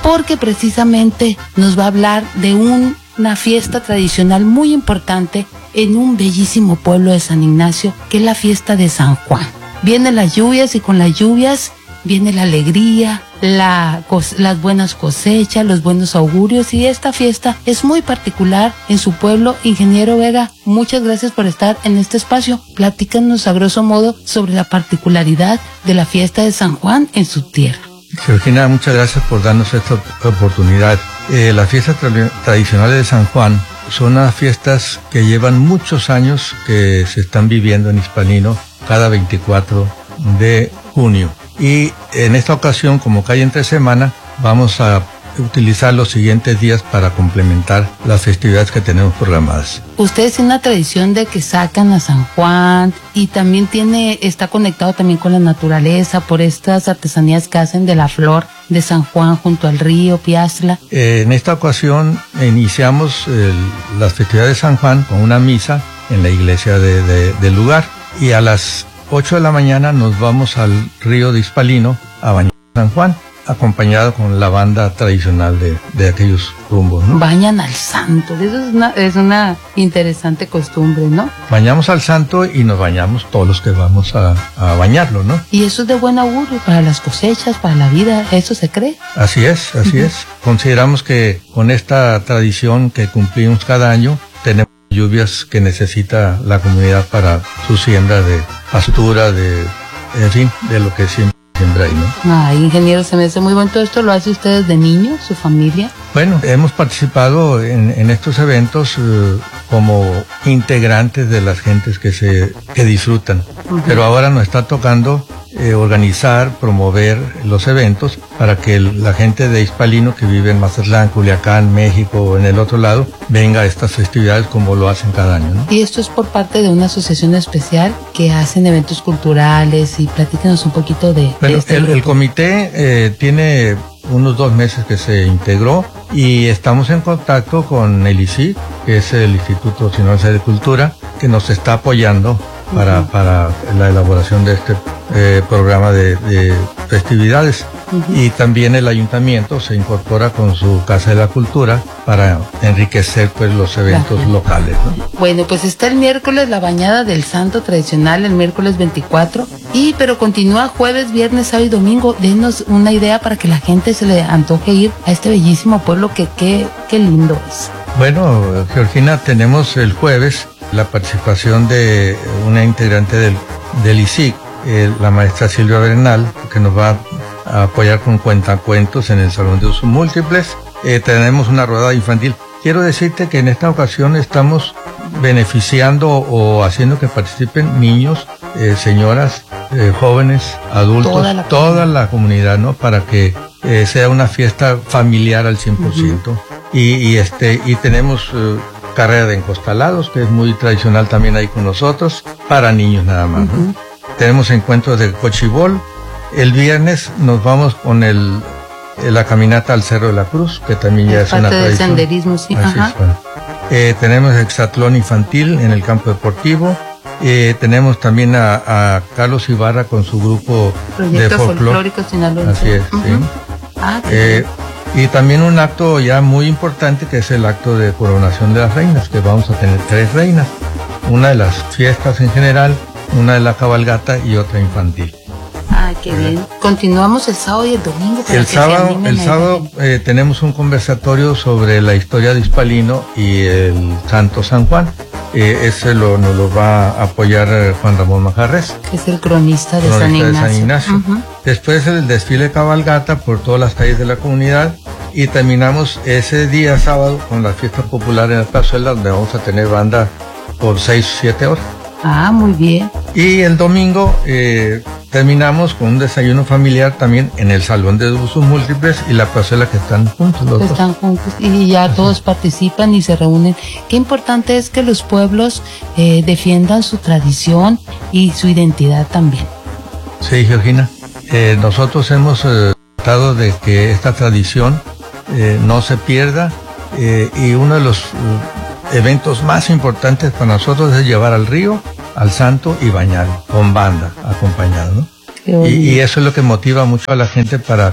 [SPEAKER 6] porque precisamente nos va a hablar de un, una fiesta tradicional muy importante en un bellísimo pueblo de San Ignacio, que es la fiesta de San Juan. Vienen las lluvias y con las lluvias viene la alegría, la, las buenas cosechas, los buenos augurios, y esta fiesta es muy particular en su pueblo. Ingeniero Vega, muchas gracias por estar en este espacio. Platícanos a grosso modo sobre la particularidad de la fiesta de San Juan en su tierra.
[SPEAKER 5] Georgina, muchas gracias por darnos esta oportunidad. Eh, las fiestas tra tradicionales de San Juan son unas fiestas que llevan muchos años que se están viviendo en Hispalino cada veinticuatro de junio. Y en esta ocasión, como cae entre semana, vamos a utilizar los siguientes días para complementar las festividades que tenemos programadas.
[SPEAKER 6] Ustedes tienen una tradición de que sacan a San Juan y también tiene, está conectado también con la naturaleza por estas artesanías que hacen de la flor de San Juan junto al río Piastla.
[SPEAKER 5] Eh, en esta ocasión iniciamos el, las festividades de San Juan con una misa en la iglesia de, de, del lugar, y a las ocho de la mañana nos vamos al río de Hispalino a bañar a San Juan, acompañado con la banda tradicional de, de aquellos rumbos, ¿no?
[SPEAKER 6] Bañan al santo, eso es una, es una interesante costumbre, ¿no?
[SPEAKER 5] Bañamos al santo y nos bañamos todos los que vamos a, a bañarlo, ¿no?
[SPEAKER 6] Y eso es de buen augurio para las cosechas, para la vida, ¿eso se cree?
[SPEAKER 5] Así es, así uh-huh. es. Consideramos que con esta tradición que cumplimos cada año, tenemos lluvias que necesita la comunidad para su siembra de pastura, de, en fin, de lo que siempre. Siempre ahí, ¿no?
[SPEAKER 6] Ay, ingeniero, se me hace muy bueno. ¿Todo esto lo hace ustedes de niños, su familia?
[SPEAKER 5] Bueno, hemos participado en, en estos eventos eh, como integrantes de las gentes que se que disfrutan. Uh-huh. Pero ahora nos está tocando eh, organizar, promover los eventos para que el, la gente de Hispalino que vive en Mazatlán, Culiacán, México o en el otro lado venga a estas festividades como lo hacen cada año, ¿no?
[SPEAKER 6] Y esto es por parte de una asociación especial que hacen eventos culturales, y platíquenos un poquito de,
[SPEAKER 5] bueno,
[SPEAKER 6] de este
[SPEAKER 5] el,
[SPEAKER 6] grupo.
[SPEAKER 5] el comité eh, tiene unos dos meses que se integró y estamos en contacto con el I C I, que es el Instituto Sinaloense de Cultura, que nos está apoyando para, uh-huh. para la elaboración de este eh, programa de, de festividades. Uh-huh. Y también el ayuntamiento se incorpora con su Casa de la Cultura para enriquecer pues los eventos uh-huh. locales, ¿no?
[SPEAKER 6] Bueno, pues está el miércoles la bañada del santo tradicional, el miércoles veinticuatro, y pero continúa jueves, viernes, sábado y domingo. Denos una idea para que la gente se le antoje ir a este bellísimo pueblo que qué qué lindo es.
[SPEAKER 5] Bueno, Georgina, tenemos el jueves la participación de una integrante del, del I C I, eh, la maestra Silvia Bernal, que nos va a apoyar con cuentacuentos en el Salón de Usos Múltiples. Eh, tenemos una rodada infantil. Quiero decirte que en esta ocasión estamos beneficiando o haciendo que participen niños, eh, señoras, eh, jóvenes, adultos, toda la, toda la comunidad, ¿no? Para que eh, sea una fiesta familiar al cien por ciento. Uh-huh. y, y, este, y tenemos eh, carrera de encostalados, que es muy tradicional también ahí con nosotros, para niños nada más, uh-huh. ¿no? Tenemos encuentros de cochibol. El viernes nos vamos con el, la caminata al Cerro de la Cruz, que también ya es, es una tradición.
[SPEAKER 6] Parte del senderismo, sí. Ajá.
[SPEAKER 5] Es, bueno. eh, tenemos hexatlón infantil en el campo deportivo. Eh, tenemos también a, a Carlos Ibarra con su grupo
[SPEAKER 6] Proyecto
[SPEAKER 5] de
[SPEAKER 6] folclórico sinaloense.
[SPEAKER 5] Así es, uh-huh. sí.
[SPEAKER 6] Ah,
[SPEAKER 5] eh, y también un acto ya muy importante, que es el acto de coronación de las reinas, que vamos a tener tres reinas. Una de las fiestas en general, una de la cabalgata y otra infantil.
[SPEAKER 6] Ah, qué bien. Continuamos el sábado y el domingo. Para
[SPEAKER 5] el
[SPEAKER 6] que
[SPEAKER 5] sábado,
[SPEAKER 6] se
[SPEAKER 5] el sábado eh, tenemos un conversatorio sobre la historia de Hispalino y el Santo San Juan. Eh, ese lo, nos lo va a apoyar eh, Juan Ramón Majarres,
[SPEAKER 6] que es el cronista de,
[SPEAKER 5] cronista
[SPEAKER 6] San, Ignacio.
[SPEAKER 5] de San Ignacio. Uh-huh. Después el desfile cabalgata por todas las calles de la comunidad, y terminamos ese día sábado con la fiesta popular en la plazuela, donde vamos a tener banda por seis o siete horas.
[SPEAKER 6] Ah, muy bien.
[SPEAKER 5] Y el domingo eh, terminamos con un desayuno familiar también en el Salón de Usos Múltiples y la plazuela, que están juntos los dos.
[SPEAKER 6] Están juntos y ya Así. Todos participan y se reúnen. Qué importante es que los pueblos eh, defiendan su tradición y su identidad también.
[SPEAKER 5] Sí, Georgina. Eh, nosotros hemos eh, tratado de que esta tradición eh, no se pierda, eh, y uno de los eh, eventos más importantes para nosotros es llevar al río, al santo y bañar con banda acompañado, ¿no? Y, y eso es lo que motiva mucho a la gente para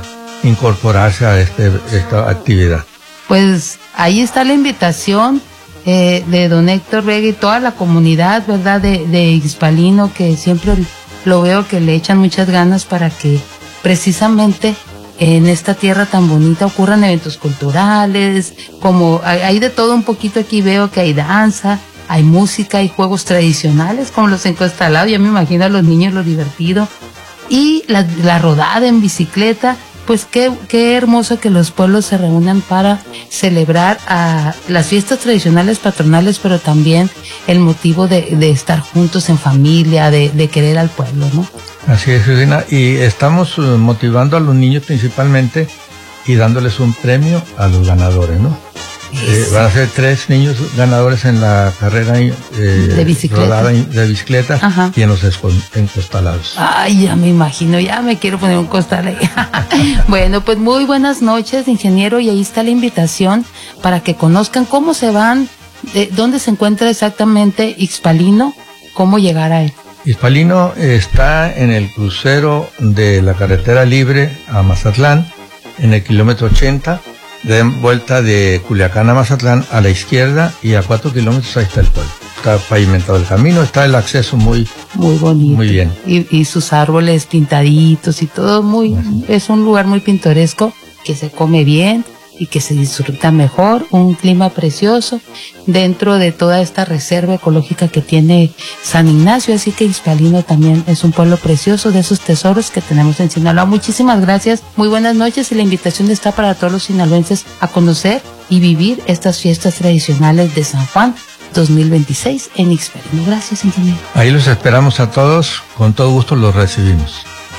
[SPEAKER 5] incorporarse a este, esta actividad.
[SPEAKER 6] Pues ahí está la invitación eh, de don Héctor Vega y toda la comunidad, ¿verdad?, de, de Ixpalino, que siempre lo veo que le echan muchas ganas para que precisamente en esta tierra tan bonita ocurran eventos culturales, como hay, hay de todo un poquito. Aquí veo que hay danza, hay música, hay juegos tradicionales como los encostalados, ya me imagino a los niños lo divertido, y la, la rodada en bicicleta. Pues qué, qué hermoso que los pueblos se reúnan para celebrar a las fiestas tradicionales patronales, pero también el motivo de, de estar juntos en familia, de, de querer al pueblo, ¿no?
[SPEAKER 5] Así es, Justina, y estamos uh, motivando a los niños principalmente y dándoles un premio a los ganadores, ¿no? Eh, van a ser tres niños ganadores en la carrera eh,
[SPEAKER 6] de bicicleta,
[SPEAKER 5] rodada de bicicleta. Ajá. Y en los encostalados.
[SPEAKER 6] Ay, ya me imagino, ya me quiero poner un costal ahí. Bueno, pues muy buenas noches, ingeniero, y ahí está la invitación para que conozcan cómo se van, de dónde se encuentra exactamente Ixpalino, cómo llegar a él.
[SPEAKER 5] Ixpalino está en el crucero de la carretera libre a Mazatlán, en el kilómetro ochenta. De vuelta de Culiacán a Mazatlán a la izquierda, y a cuatro kilómetros ahí está el pueblo. Está pavimentado el camino, está el acceso muy
[SPEAKER 6] muy bonito,
[SPEAKER 5] muy bien.
[SPEAKER 6] Y, y sus árboles pintaditos y todo muy, es un lugar muy pintoresco, que se come bien y que se disfruta mejor, un clima precioso dentro de toda esta reserva ecológica que tiene San Ignacio, así que Ixpalino también es un pueblo precioso, de esos tesoros que tenemos en Sinaloa. Muchísimas gracias, muy buenas noches, y la invitación está para todos los sinaloenses a conocer y vivir estas fiestas tradicionales de San Juan dos mil veintiséis en Ixpalino. Gracias, ingeniero.
[SPEAKER 5] Ahí los esperamos a todos, con todo gusto los recibimos.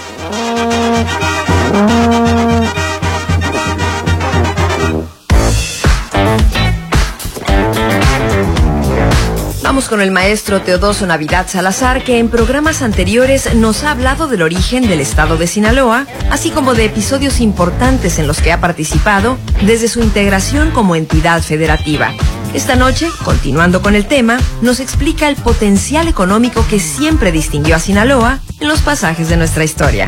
[SPEAKER 23] Vamos con el maestro Teodoso Navidad Salazar, que en programas anteriores nos ha hablado del origen del estado de Sinaloa, así como de episodios importantes en los que ha participado desde su integración como entidad federativa. Esta noche, continuando con el tema, nos explica el potencial económico que siempre distinguió a Sinaloa en los pasajes de nuestra historia.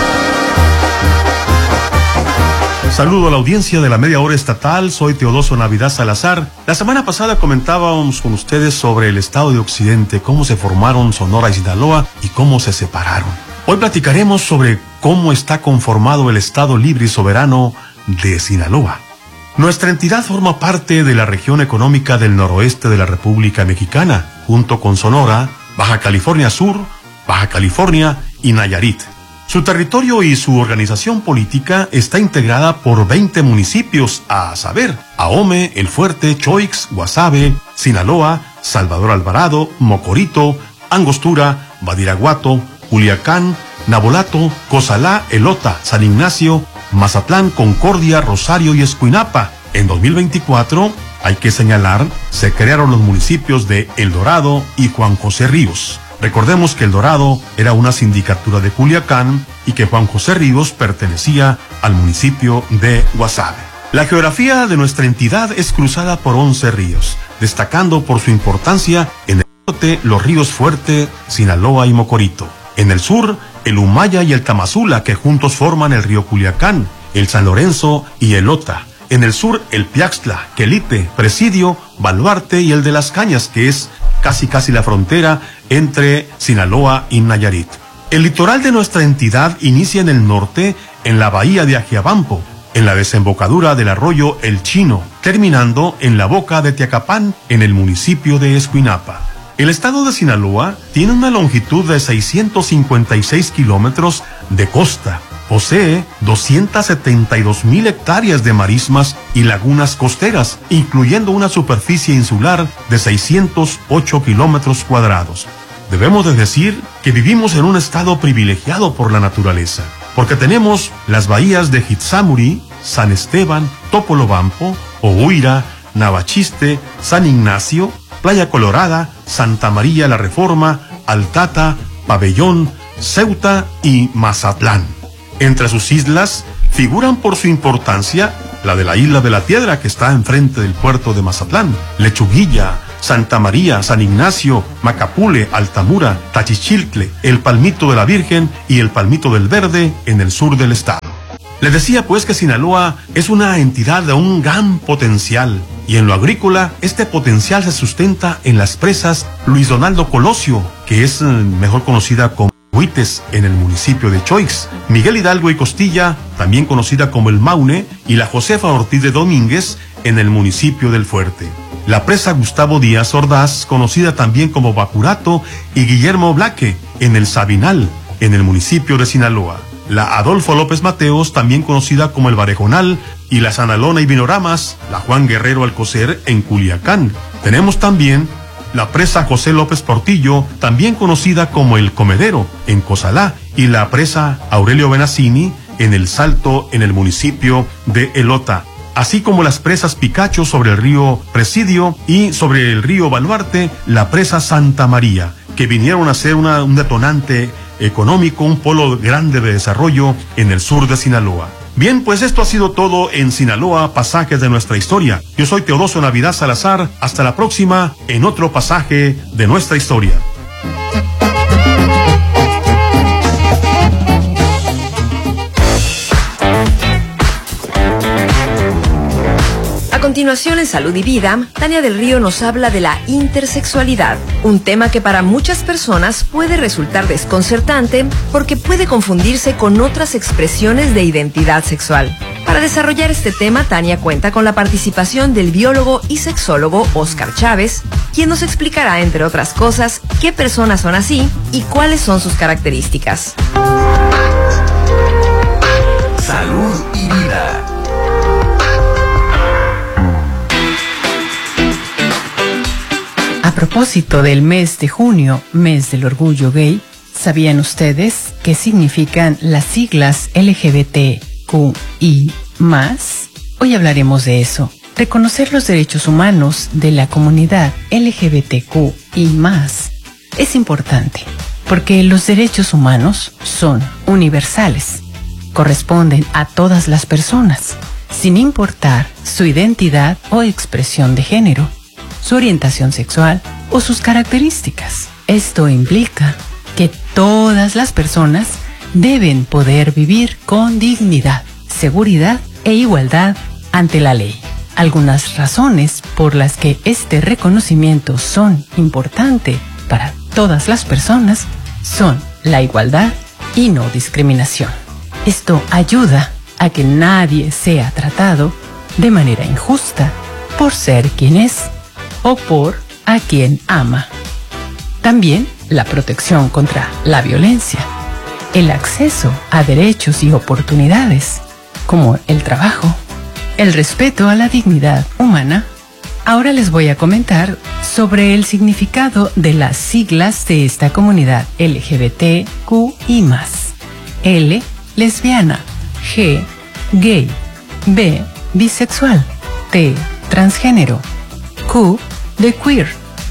[SPEAKER 7] Saludo a la audiencia de la Media Hora Estatal, soy Teodoso Navidad Salazar. La semana pasada comentábamos con ustedes sobre el estado de Occidente, cómo se formaron Sonora y Sinaloa y cómo se separaron. Hoy platicaremos sobre cómo está conformado el estado libre y soberano de Sinaloa. Nuestra entidad forma parte de la región económica del noroeste de la República Mexicana, junto con Sonora, Baja California Sur, Baja California y Nayarit. Su territorio y su organización política está integrada por veinte municipios, a saber, Ahome, El Fuerte, Choix, Guasave, Sinaloa, Salvador Alvarado, Mocorito, Angostura, Badiraguato, Culiacán, Nabolato, Cozalá, Elota, San Ignacio, Mazatlán, Concordia, Rosario y Escuinapa. En dos mil veinticuatro, hay que señalar, se crearon los municipios de El Dorado y Juan José Ríos. Recordemos que El Dorado era una sindicatura de Culiacán y que Juan José Ríos pertenecía al municipio de Guasave. La geografía de nuestra entidad es cruzada por once ríos, destacando por su importancia en el norte los ríos Fuerte, Sinaloa y Mocorito. En el sur, el Humaya y el Tamazula, que juntos forman el río Culiacán, el San Lorenzo y el Ota. En el sur, el Piaxtla, Quelite, Presidio, Baluarte y el de las Cañas, que es casi casi la frontera entre Sinaloa y Nayarit. El litoral de nuestra entidad inicia en el norte, en la bahía de Ajiabampo, en la desembocadura del arroyo El Chino, terminando en la boca de Teacapán, en el municipio de Escuinapa. El estado de Sinaloa tiene una longitud de seiscientos cincuenta y seis kilómetros de costa. Posee doscientas setenta y dos mil hectáreas de marismas y lagunas costeras, incluyendo una superficie insular de seiscientos ocho kilómetros cuadrados. Debemos de decir que vivimos en un estado privilegiado por la naturaleza, porque tenemos las bahías de Hitsamuri, San Esteban, Topolobampo, Ohuira, Navachiste, San Ignacio, Playa Colorada, Santa María la Reforma, Altata, Pabellón, Ceuta y Mazatlán. Entre sus islas figuran por su importancia la de la Isla de la Piedra, que está enfrente del puerto de Mazatlán, Lechuguilla, Santa María, San Ignacio, Macapule, Altamura, Tachichiltle, el Palmito de la Virgen y el Palmito del Verde en el sur del estado. Les decía pues que Sinaloa es una entidad de un gran potencial, y en lo agrícola este potencial se sustenta en las presas Luis Donaldo Colosio, que es mejor conocida como Huites en el municipio de Choix, Miguel Hidalgo y Costilla, también conocida como el Maune, y la Josefa Ortiz de Domínguez en el municipio del Fuerte. La presa Gustavo Díaz Ordaz, conocida también como Bacurato, y Guillermo Blaque en el Sabinal, en el municipio de Sinaloa. La Adolfo López Mateos, también conocida como el Barejonal, y la Sanalona y Vinoramas, la Juan Guerrero Alcocer en Culiacán. Tenemos también la presa José López Portillo, también conocida como el Comedero, en Cozalá, y la presa Aurelio Benazzini en el Salto, en el municipio de Elota, así como las presas Picacho sobre el río Presidio y sobre el río Baluarte, la presa Santa María, que vinieron a ser una, un detonante económico, un polo grande de desarrollo en el sur de Sinaloa. Bien, pues esto ha sido todo en Sinaloa, pasajes de nuestra historia. Yo soy Teodosio Navidad Salazar. Hasta la próxima en otro pasaje de nuestra historia.
[SPEAKER 23] A continuación, en Salud y Vida, Tania del Río nos habla de la intersexualidad, un tema que para muchas personas puede resultar desconcertante porque puede confundirse con otras expresiones de identidad sexual. Para desarrollar este tema, Tania cuenta con la participación del biólogo y sexólogo Óscar Chávez, quien nos explicará, entre otras cosas, qué personas son así y cuáles son sus características.
[SPEAKER 22] Salud y Vida.
[SPEAKER 8] A propósito del mes de junio, mes del orgullo gay, ¿sabían ustedes qué significan las siglas L G B T Q I más? Hoy hablaremos de eso. Reconocer los derechos humanos de la comunidad L G B T Q I más es importante, porque los derechos humanos son universales, corresponden a todas las personas, sin importar su identidad o expresión de género, su orientación sexual o sus características. Esto implica que todas las personas deben poder vivir con dignidad, seguridad e igualdad ante la ley. Algunas razones por las que este reconocimiento son importante para todas las personas son la igualdad y no discriminación. Esto ayuda a que nadie sea tratado de manera injusta por ser quien es o por a quien ama. También la protección contra la violencia, el acceso a derechos y oportunidades, como el trabajo, el respeto a la dignidad humana. Ahora les voy a comentar sobre el significado de las siglas de esta comunidad L G B T Q I más. L, lesbiana. G, gay. B, bisexual. T, transgénero. Q, de queer.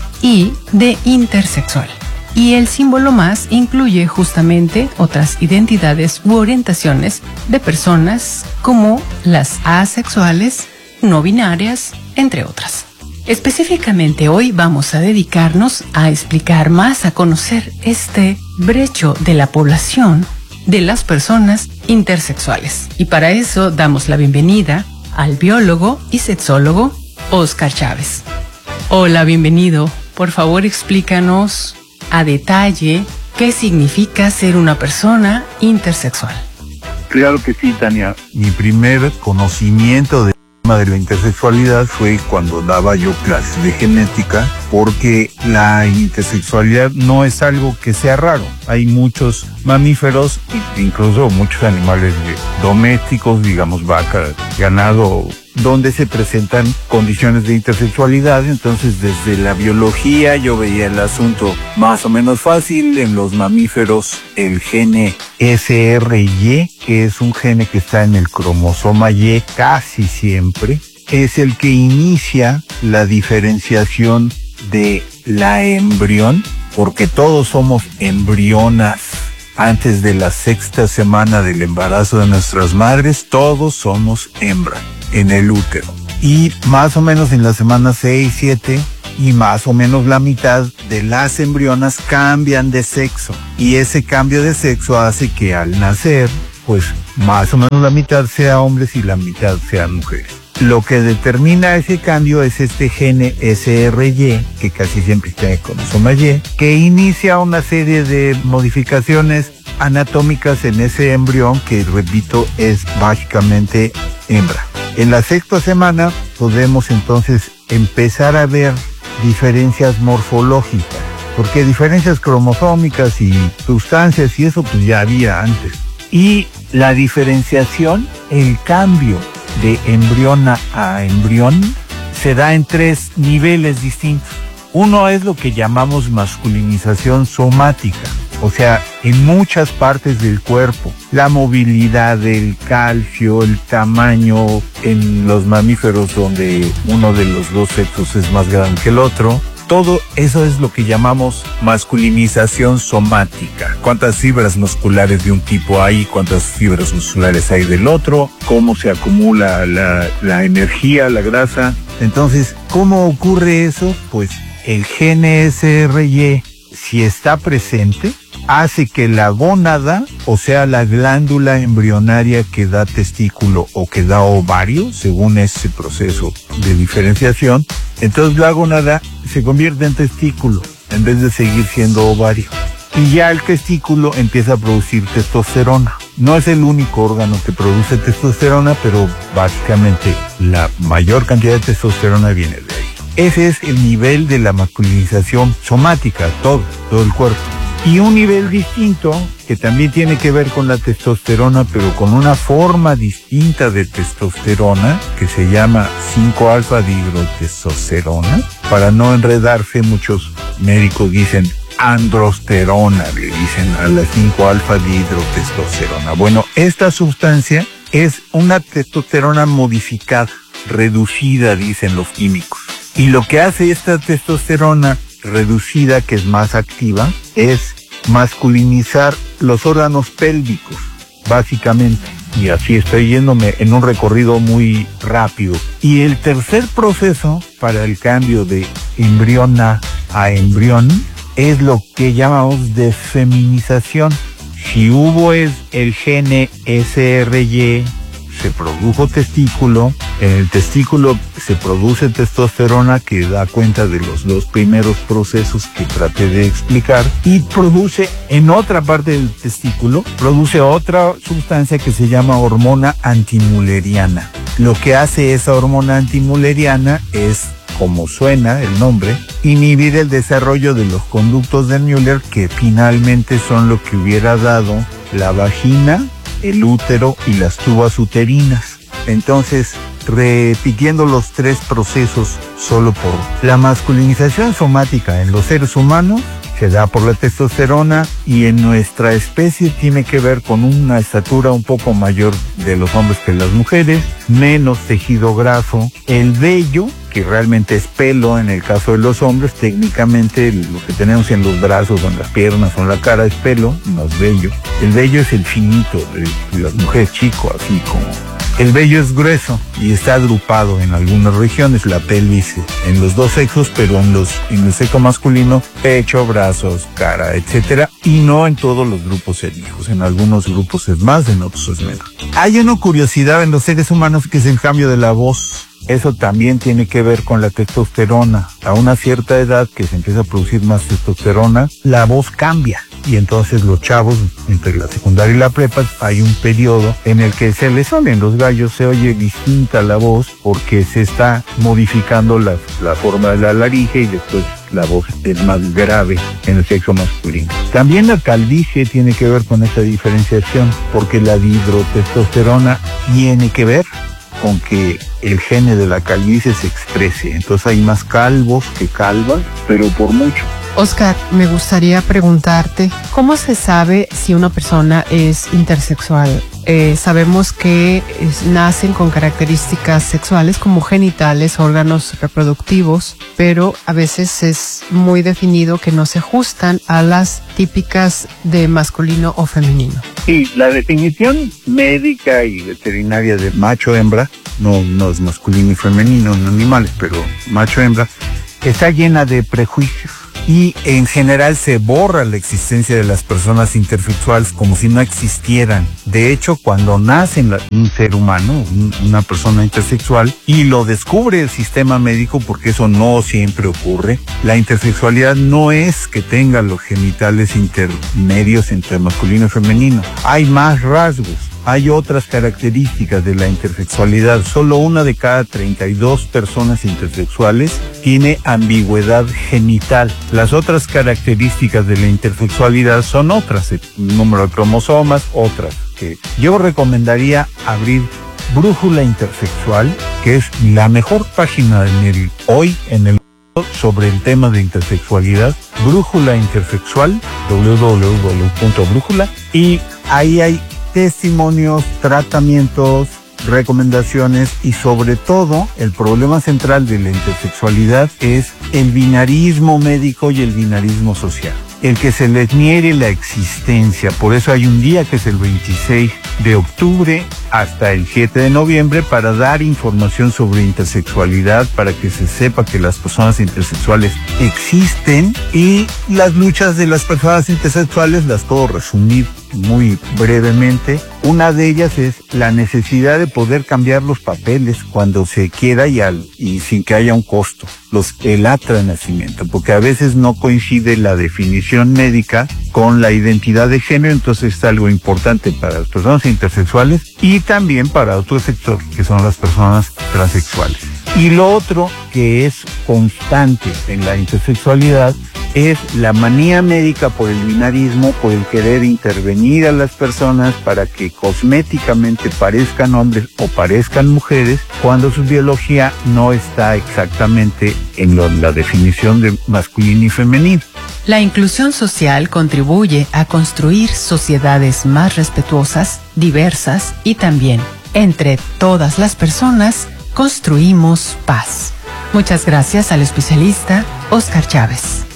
[SPEAKER 8] I, de intersexual. Y el símbolo más incluye justamente otras identidades u orientaciones de personas como las asexuales, no binarias, entre otras. Específicamente hoy vamos a dedicarnos a explicar más, a conocer este brecho de la población de las personas intersexuales. Y para eso damos la bienvenida al biólogo y sexólogo Óscar Chávez. Hola, bienvenido. Por favor, explícanos a detalle qué significa ser una persona intersexual.
[SPEAKER 9] Claro que sí, Tania. Mi primer conocimiento del tema de la intersexualidad fue cuando daba yo clases de genética, porque la intersexualidad no es algo que sea raro. Hay muchos mamíferos, incluso muchos animales domésticos, digamos vacas, ganado, donde se presentan condiciones de intersexualidad. Entonces, desde la biología yo veía el asunto más o menos fácil. En los mamíferos, el gene S R Y, que es un gene que está en el cromosoma Y casi siempre, es el que inicia la diferenciación de la embrión, porque todos somos embrionas. Antes de la sexta semana del embarazo de nuestras madres, todos somos hembra en el útero. Y más o menos en la semana seis, siete y más o menos la mitad de las embrionas cambian de sexo. Y ese cambio de sexo hace que al nacer pues más o menos la mitad sea hombres y la mitad sean mujeres. Lo que determina ese cambio es este gene S R Y, que casi siempre está en el cromosoma Y, que inicia una serie de modificaciones anatómicas en ese embrión que, repito, es básicamente hembra. En la sexta semana podemos entonces empezar a ver diferencias morfológicas, porque diferencias cromosómicas y sustancias y eso pues ya había antes. Y la diferenciación, el cambio de embrión a embrión, se da en tres niveles distintos. Uno es lo que llamamos masculinización somática, o sea, en muchas partes del cuerpo, la movilidad, el calcio, el tamaño, en los mamíferos donde uno de los dos sexos es más grande que el otro. Todo eso es lo que llamamos masculinización somática. ¿Cuántas fibras musculares de un tipo hay? ¿Cuántas fibras musculares hay del otro? ¿Cómo se acumula la, la energía, la grasa? Entonces, ¿cómo ocurre eso? Pues el gene S R Y, si está presente, hace que la gónada, o sea, la glándula embrionaria que da testículo o que da ovario, según ese proceso de diferenciación, entonces la gónada se convierte en testículo en vez de seguir siendo ovario. Y ya el testículo empieza a producir testosterona. No es el único órgano que produce testosterona, pero básicamente la mayor cantidad de testosterona viene de ahí. Ese es el nivel de la masculinización somática, todo, todo el cuerpo. Y un nivel distinto, que también tiene que ver con la testosterona, pero con una forma distinta de testosterona, que se llama cinco alfa dihidrotestosterona. Para no enredarse, muchos médicos dicen androsterona, le dicen a la cinco alfa dihidrotestosterona. Bueno, esta sustancia es una testosterona modificada, reducida, dicen los químicos. Y lo que hace esta testosterona reducida, que es más activa, es masculinizar los órganos pélvicos, básicamente. Y así estoy yéndome en un recorrido muy rápido. Y el tercer proceso para el cambio de embrión a, a embrión es lo que llamamos de feminización. Si hubo es el gene S R Y, se produjo testículo, en el testículo se produce testosterona, que da cuenta de los dos primeros procesos que traté de explicar, y produce en otra parte del testículo, produce otra sustancia que se llama hormona antimülleriana. Lo que hace esa hormona antimülleriana es, como suena el nombre, inhibir el desarrollo de los conductos de Müller, que finalmente son lo que hubiera dado la vagina, el útero y las tubas uterinas. Entonces, repitiendo los tres procesos solo por la masculinización somática en los seres humanos, se da por la testosterona, y en nuestra especie tiene que ver con una estatura un poco mayor de los hombres que las mujeres, menos tejido graso, el vello, que realmente es pelo en el caso de los hombres. Técnicamente lo que tenemos en los brazos o en las piernas o en la cara es pelo, no es vello. El vello es el finito de las mujeres, chico, así como. El vello es grueso y está agrupado en algunas regiones, la pelvis en los dos sexos, pero en los en el sexo masculino, pecho, brazos, cara, etcétera, y no en todos los grupos étnicos. En algunos grupos es más, en otros es menos. Hay una curiosidad en los seres humanos, que es el cambio de la voz. Eso también tiene que ver con la testosterona. A una cierta edad que se empieza a producir más testosterona, la voz cambia. Y entonces los chavos, entre la secundaria y la prepa, hay un periodo en el que se les oyen los gallos, se oye distinta la voz, porque se está modificando la, la forma de la laringe, y después la voz es más grave en el sexo masculino. También la calvicie tiene que ver con esa diferenciación, porque la dihidrotestosterona tiene que ver con que el gene de la calvicie se exprese. Entonces hay más calvos que calvas, pero por mucho.
[SPEAKER 8] Oscar, me gustaría preguntarte, ¿cómo se sabe si una persona es intersexual? Eh, sabemos que es, nacen con características sexuales como genitales, órganos reproductivos, pero a veces es muy definido que no se ajustan a las típicas de masculino o femenino.
[SPEAKER 9] Sí, la definición médica y veterinaria de macho-hembra, no, no es masculino y femenino en animales, pero macho-hembra, está llena de prejuicios. y en general se borra la existencia de las personas intersexuales como si no existieran. De hecho, cuando nace un ser humano, un, una persona intersexual, y lo descubre el sistema médico, porque eso no siempre ocurre, la intersexualidad no es que tenga los genitales intermedios entre masculino y femenino. Hay más rasgos. Hay otras características de la intersexualidad. Solo una de cada treinta y dos personas intersexuales tiene ambigüedad genital. Las otras características de la intersexualidad son otras, el número de cromosomas, otras. Que yo recomendaría abrir Brújula Intersexual, que es la mejor página en el, hoy en el sobre el tema de intersexualidad. Brújula Intersexual, doble u doble u doble u punto brújula, y ahí hay testimonios, tratamientos, recomendaciones y sobre todo el problema central de la intersexualidad es el binarismo médico y el binarismo social. El que se les niegue la existencia. Por eso hay un día que es el veintiséis de octubre hasta el siete de noviembre para dar información sobre intersexualidad, para que se sepa que las personas intersexuales existen, y las luchas de las personas intersexuales las puedo resumir muy brevemente. Una de ellas es la necesidad de poder cambiar los papeles cuando se quiera y, al, y sin que haya un costo. Los, el acta de nacimiento, porque a veces no coincide la definición médica con la identidad de género, entonces es algo importante para las personas intersexuales y también para otro sector, que son las personas transexuales. Y lo otro que es constante en la intersexualidad es la manía médica por el binarismo, por el querer intervenir a las personas para que cosméticamente parezcan hombres o parezcan mujeres, cuando su biología no está exactamente en lo, la definición de masculino y femenino.
[SPEAKER 8] La inclusión social contribuye a construir sociedades más respetuosas, diversas y también, entre todas las personas, construimos paz. Muchas gracias al especialista Óscar Chávez.